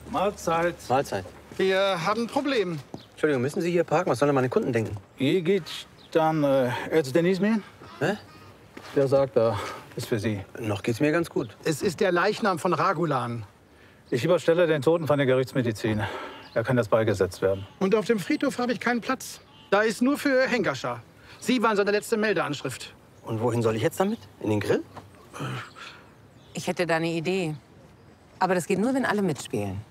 Mahlzeit. Mahlzeit. Wir haben ein Problem. Entschuldigung, müssen Sie hier parken? Was sollen meine Kunden denken? Hier geht dann Denise mir. Hä? Der sagt, da ist für Sie. Noch geht's mir ganz gut. Es ist der Leichnam von Ragulan. Ich überstelle den Toten von der Gerichtsmedizin. Er kann jetzt beigesetzt werden. Und auf dem Friedhof habe ich keinen Platz. Da ist nur für Henkerscher. Sie waren seine letzte Meldeanschrift. Und wohin soll ich jetzt damit? In den Grill? Ich hätte da eine Idee. Aber das geht nur, wenn alle mitspielen.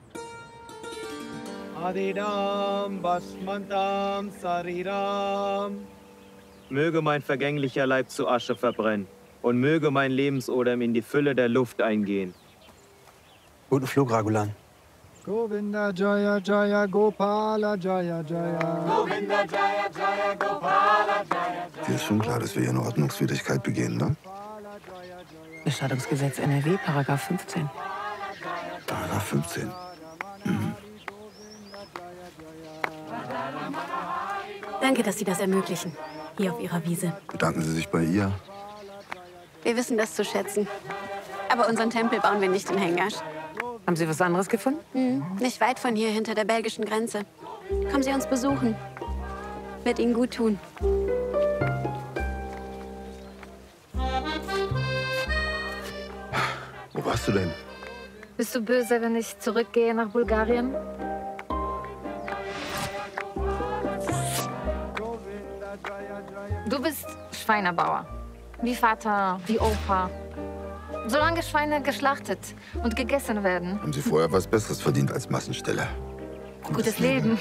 Adidam, Basmantam, Saridam. Möge mein vergänglicher Leib zu Asche verbrennen und möge mein Lebensodem in die Fülle der Luft eingehen. Guten Flug, Ragulan. Govinda Jaya Jaya Gopala Jaya Jaya. Govinda Jaya Jaya Gopala Jaya Jaya. Dir ist schon klar, dass wir hier eine Ordnungswidrigkeit begehen, ne? Bestattungsgesetz NRW, Paragraph 15. Paragraph 15. Danke, dass Sie das ermöglichen. Hier auf Ihrer Wiese. Bedanken Sie sich bei ihr. Wir wissen das zu schätzen. Aber unseren Tempel bauen wir nicht in Hengasch. Haben Sie was anderes gefunden? Nicht weit von hier, hinter der belgischen Grenze. Kommen Sie uns besuchen. Wird Ihnen gut tun. Wo warst du denn? Bist du böse, wenn ich zurückgehe nach Bulgarien? Du bist Schweinebauer. Wie Vater, wie Opa. Solange Schweine geschlachtet und gegessen werden. Haben Sie vorher was Besseres verdient als Massensteller? Gutes Leben.